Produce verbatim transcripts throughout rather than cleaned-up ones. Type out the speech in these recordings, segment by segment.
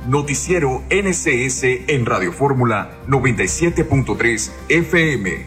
Noticiero N C S en Radio Fórmula noventa y siete punto tres F M.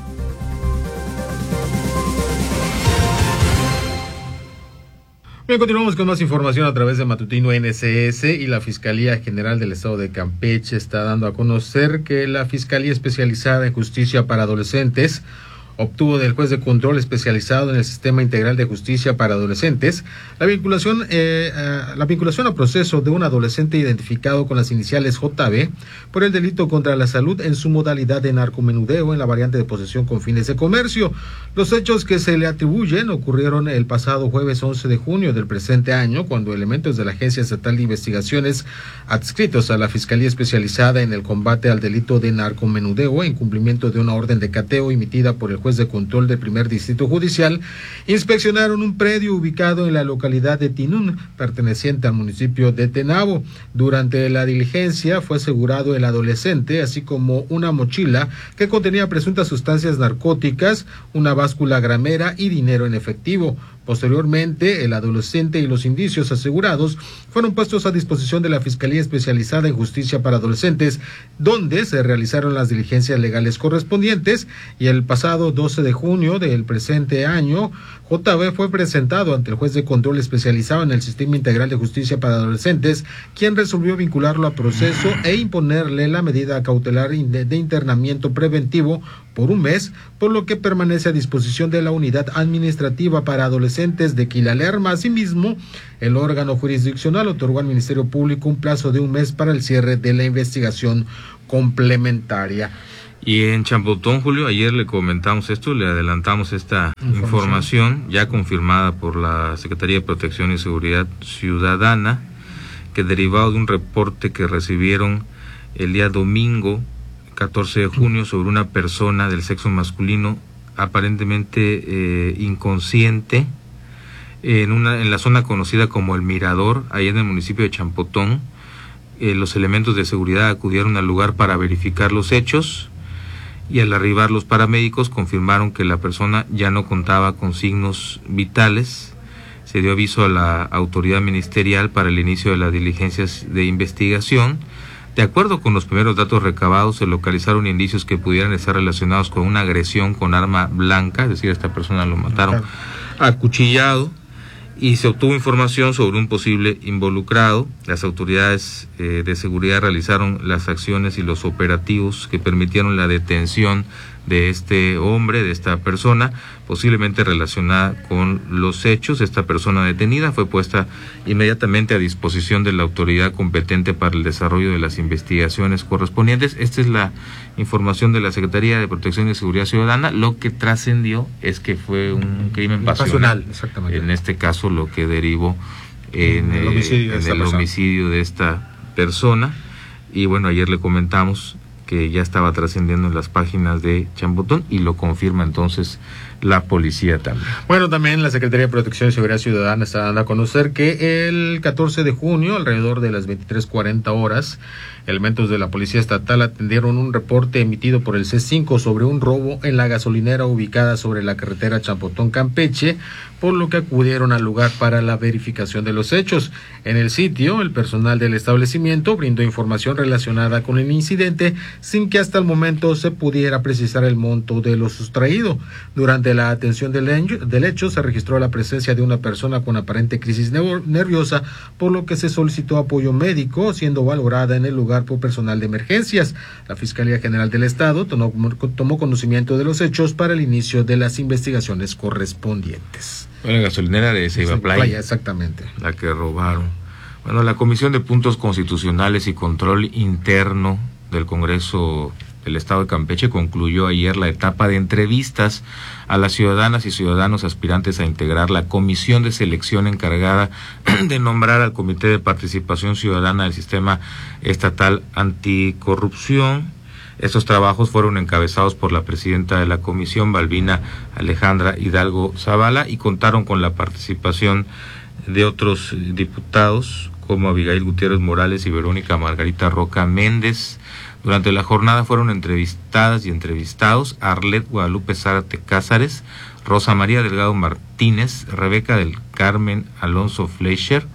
Bien, continuamos con más información a través de Matutino N C S y la Fiscalía General del Estado de Campeche está dando a conocer que la Fiscalía Especializada en Justicia para Adolescentes obtuvo del juez de control especializado en el Sistema Integral de Justicia para Adolescentes la vinculación eh, a, la vinculación a proceso de un adolescente identificado con las iniciales J B por el delito contra la salud en su modalidad de narcomenudeo en la variante de posesión con fines de comercio. Los hechos que se le atribuyen ocurrieron el pasado jueves once de junio del presente año, cuando elementos de la Agencia Estatal de Investigaciones adscritos a la Fiscalía Especializada en el Combate al Delito de Narcomenudeo, en cumplimiento de una orden de cateo emitida por el juez de control del primer distrito judicial, inspeccionaron un predio ubicado en la localidad de Tinún, perteneciente al municipio de Tenabo. Durante la diligencia fue asegurado el adolescente, así como una mochila que contenía presuntas sustancias narcóticas, una báscula gramera y dinero en efectivo. Posteriormente, el adolescente y los indicios asegurados fueron puestos a disposición de la Fiscalía Especializada en Justicia para Adolescentes, donde se realizaron las diligencias legales correspondientes, y el pasado doce de junio del presente año, J B fue presentado ante el juez de control especializado en el Sistema Integral de Justicia para Adolescentes, quien resolvió vincularlo a proceso e imponerle la medida cautelar de internamiento preventivo por un mes, por lo que permanece a disposición de la Unidad Administrativa para Adolescentes de Quilalerma. Asimismo, el órgano jurisdiccional otorgó al Ministerio Público un plazo de un mes para el cierre de la investigación complementaria. Y en Champotón, Julio, ayer le comentamos esto, le adelantamos esta información, información ya confirmada por la Secretaría de Protección y Seguridad Ciudadana, que derivado de un reporte que recibieron el día domingo, catorce de junio, sobre una persona del sexo masculino aparentemente eh, inconsciente en una en la zona conocida como El Mirador, ahí en el municipio de Champotón. Eh, los elementos de seguridad acudieron al lugar para verificar los hechos, y al arribar los paramédicos confirmaron que la persona ya no contaba con signos vitales. Se dio aviso a la autoridad ministerial para el inicio de las diligencias de investigación. De acuerdo con los primeros datos recabados, se localizaron indicios que pudieran estar relacionados con una agresión con arma blanca, es decir, a esta persona lo mataron acuchillado, y se obtuvo información sobre un posible involucrado. Las autoridades eh, de seguridad realizaron las acciones y los operativos que permitieron la detención de este hombre, de esta persona, posiblemente relacionada con los hechos. Esta persona detenida fue puesta inmediatamente a disposición de la autoridad competente para el desarrollo de las investigaciones correspondientes. Esta es la información de la Secretaría de Protección y Seguridad Ciudadana. Lo que trascendió es que fue un crimen pasional, exactamente. En este caso, lo que derivó en el homicidio, en el homicidio de esta persona. Y bueno, ayer le comentamos que ya estaba trascendiendo en las páginas de Champotón, y lo confirma entonces la policía también. Bueno, también la Secretaría de Protección y Seguridad Ciudadana está dando a conocer que el catorce de junio, alrededor de las veintitrés cuarenta horas, elementos de la Policía Estatal atendieron un reporte emitido por el C cinco sobre un robo en la gasolinera ubicada sobre la carretera Champotón-Campeche, por lo que acudieron al lugar para la verificación de los hechos. En el sitio, el personal del establecimiento brindó información relacionada con el incidente, sin que hasta el momento se pudiera precisar el monto de lo sustraído. Durante la atención del hecho, del hecho se registró la presencia de una persona con aparente crisis nerviosa, por lo que se solicitó apoyo médico, siendo valorada en el lugar por personal de emergencias. La Fiscalía General del Estado tomó, tomó conocimiento de los hechos para el inicio de las investigaciones correspondientes. Bueno, la gasolinera de Ceiba Playa, Playa, exactamente, la que robaron. Bueno, la Comisión de Puntos Constitucionales y Control Interno del Congreso del Estado de Campeche concluyó ayer la etapa de entrevistas a las ciudadanas y ciudadanos aspirantes a integrar la comisión de selección encargada de nombrar al Comité de Participación Ciudadana del Sistema Estatal Anticorrupción. Estos trabajos fueron encabezados por la presidenta de la comisión, Balbina Alejandra Hidalgo Zavala, y contaron con la participación de otros diputados como Abigail Gutiérrez Morales y Verónica Margarita Roca Méndez. Durante la jornada fueron entrevistadas y entrevistados Arlet Guadalupe Zárate Cázares, Rosa María Delgado Martínez, Rebeca del Carmen Alonso Fleischer,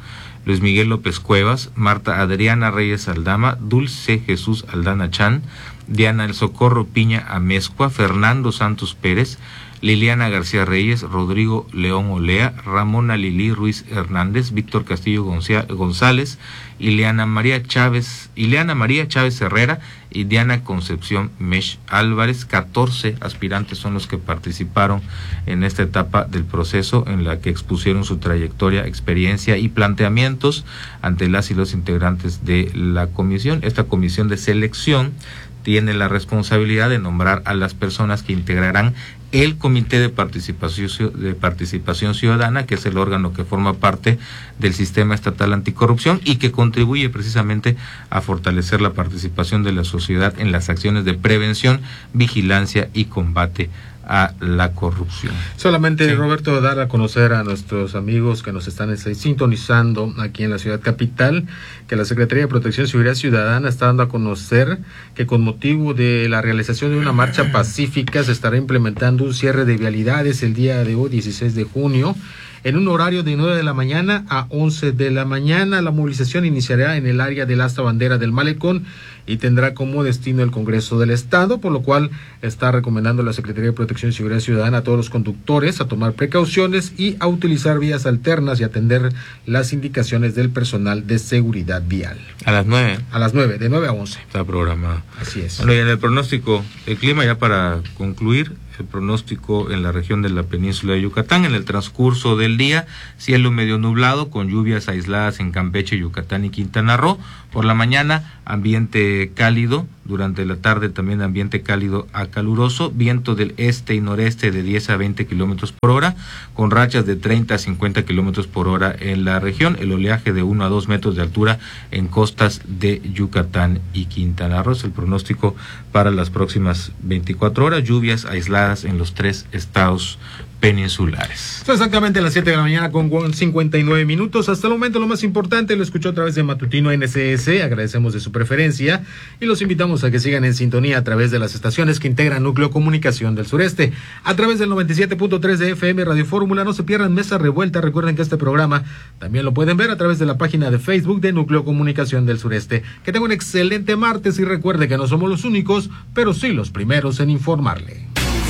Luis Miguel López Cuevas, Marta Adriana Reyes Aldama, Dulce Jesús Aldana Chan, Diana El Socorro Piña Amezcua, Fernando Santos Pérez, Liliana García Reyes, Rodrigo León Olea, Ramona Lili Ruiz Hernández, Víctor Castillo González, Ileana María Chávez, Ileana María Chávez Herrera y Diana Concepción Mesh Álvarez. catorce aspirantes son los que participaron en esta etapa del proceso, en la que expusieron su trayectoria, experiencia y planteamientos ante las y los integrantes de la comisión. Esta comisión de selección tiene la responsabilidad de nombrar a las personas que integrarán el Comité de Participación, de Participación Ciudadana, que es el órgano que forma parte del Sistema Estatal Anticorrupción y que contribuye precisamente a fortalecer la participación de la sociedad en las acciones de prevención, vigilancia y combate a la corrupción. Solamente, sí. Roberto, dar a conocer a nuestros amigos que nos están sintonizando aquí en la ciudad capital, que la Secretaría de Protección y Seguridad Ciudadana está dando a conocer que con motivo de la realización de una marcha pacífica se estará implementando un cierre de vialidades el día de hoy, dieciséis de junio, en un horario de nueve de la mañana a once de la mañana. La movilización iniciará en el área del asta bandera del Malecón y tendrá como destino el Congreso del Estado, por lo cual está recomendando la Secretaría de Protección y Seguridad Ciudadana a todos los conductores a tomar precauciones y a utilizar vías alternas y atender las indicaciones del personal de seguridad vial. A las nueve. A las nueve, de nueve a once. Está programado. Así es. Bueno, y en el pronóstico del clima, ya para concluir, el pronóstico en la región de la península de Yucatán, en el transcurso del día, cielo medio nublado con lluvias aisladas en Campeche, Yucatán y Quintana Roo. Por la mañana, ambiente cálido, durante la tarde también ambiente cálido a caluroso, viento del este y noreste de diez a veinte kilómetros por hora, con rachas de treinta a cincuenta kilómetros por hora en la región, el oleaje de uno a dos metros de altura en costas de Yucatán y Quintana Roo. Es el pronóstico para las próximas veinticuatro horas, lluvias aisladas en los tres estados peninsulares. Son exactamente las siete de la mañana con cincuenta y nueve minutos. Hasta el momento lo más importante lo escuchó a través de Matutino N S S. Agradecemos de su preferencia y los invitamos a que sigan en sintonía a través de las estaciones que integran Núcleo Comunicación del Sureste. A través del noventa y siete punto tres de F M Radio Fórmula. No se pierdan Mesa Revuelta. Recuerden que este programa también lo pueden ver a través de la página de Facebook de Núcleo Comunicación del Sureste. Que tengan un excelente martes y recuerde que no somos los únicos, pero sí los primeros en informarle.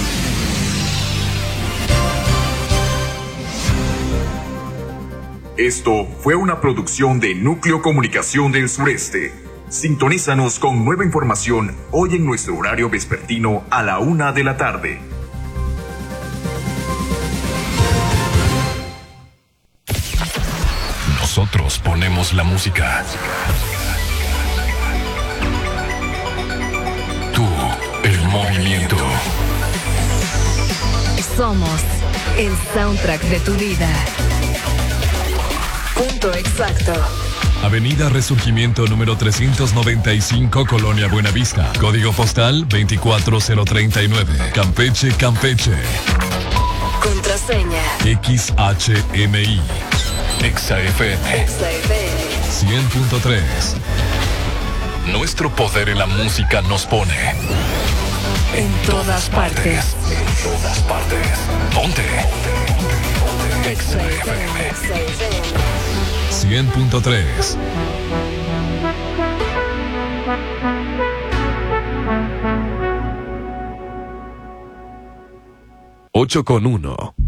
Esto fue una producción de Núcleo Comunicación del Sureste. Sintonízanos con nueva información hoy en nuestro horario vespertino a la una de la tarde. Nosotros ponemos la música. Tú, el movimiento. Somos el soundtrack de tu vida. Punto exacto. Avenida Resurgimiento número trescientos noventa y cinco, Colonia Buenavista. Código postal veinticuatro cero treinta y nueve. Campeche, Campeche. Contraseña X H M I. Exa F M. Exa F M cien punto tres. Nuestro poder en la música nos pone en todas partes. En todas partes. Ponte. Exa F M. Exa F M cien punto tres. ocho con uno.